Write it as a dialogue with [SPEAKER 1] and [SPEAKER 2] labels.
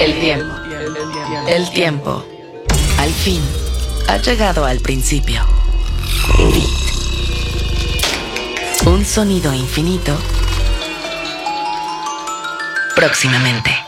[SPEAKER 1] El tiempo. El tiempo, al fin, ha llegado al principio. Beat. Un sonido infinito. Próximamente.